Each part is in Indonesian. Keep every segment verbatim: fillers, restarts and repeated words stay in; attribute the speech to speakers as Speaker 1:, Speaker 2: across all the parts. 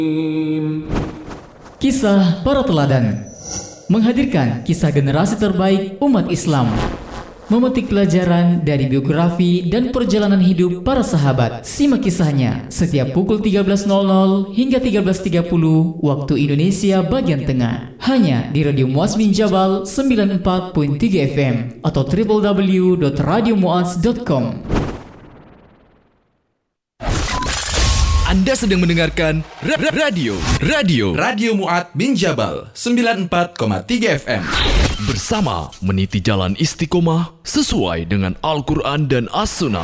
Speaker 1: Kisah para teladan menghadirkan kisah generasi terbaik umat Islam, memetik pelajaran dari biografi dan perjalanan hidup para sahabat. Simak kisahnya setiap pukul tiga belas hingga tiga belas tiga puluh waktu Indonesia bagian tengah, hanya di Radio Muaz bin Jabal sembilan puluh empat koma tiga F M atau w w w dot radio muaz dot com.
Speaker 2: Anda sedang mendengarkan ra- ra- radio Radio
Speaker 3: Radio Mu'ad bin Jabal sembilan puluh empat koma tiga F M.
Speaker 2: Bersama meniti jalan istiqomah sesuai dengan Al-Quran dan As-Sunnah.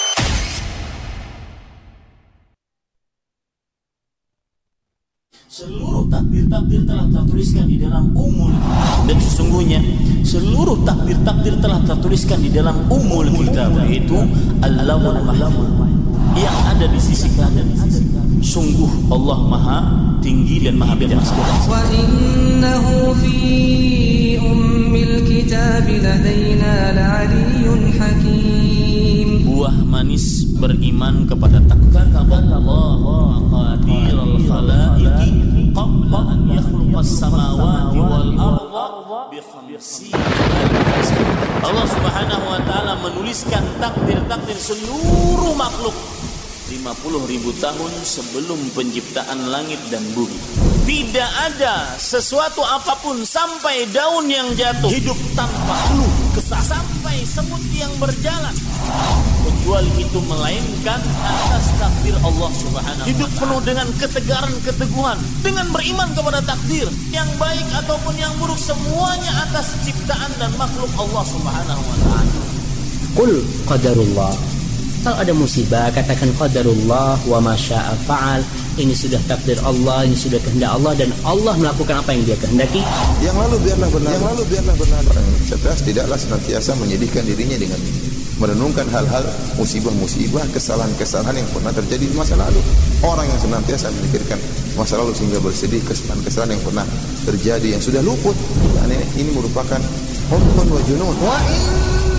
Speaker 4: Seluruh takdir-takdir telah tertuliskan di dalam Ummul Kitab. Dan sesungguhnya seluruh takdir-takdir telah tertuliskan di dalam Ummul Kitab, yaitu Al-Lawhul Mahfuz yang ada di sisi kanan. Sungguh Allah Maha tinggi dan Maha bijaksana.
Speaker 5: Wa innahu fi ummil kitab ladaina la'aliyyun hakim.
Speaker 4: Buah manis beriman kepada takdir Allah qadirul khalaiqi qabla an yakhluqas samawati wal arda bi khamsina alf sana. Allah Subhanahu wa taala menuliskan takdir-takdir seluruh makhluk lima puluh ribu tahun sebelum penciptaan langit dan bumi. Tidak ada sesuatu apapun sampai daun yang jatuh hidup tanpa keluh kesah, sampai semut yang berjalan, kecuali itu melainkan atas takdir Allah Subhanahu wa taala. Hidup penuh dengan ketegaran, keteguhan, dengan beriman kepada takdir yang baik ataupun yang buruk, semuanya atas ciptaan dan makhluk Allah Subhanahu wa taala.
Speaker 6: Qul qadarullah. Kalau ada musibah, katakan qadarullah wa ma syaa fa'al. Ini sudah takdir Allah, ini sudah kehendak Allah, dan Allah melakukan apa yang Dia kehendaki.
Speaker 7: Yang lalu biarlah benar. Yang lalu biarlah benar. Orang cerdas tidaklah senantiasa menyedihkan dirinya dengan merenungkan hal-hal musibah-musibah, kesalahan-kesalahan yang pernah terjadi di masa lalu. Orang yang senantiasa memikirkan masa lalu sehingga bersedih kesalahan-kesalahan yang pernah terjadi yang sudah luput, dan ini, ini merupakan humqun wa junun. Wa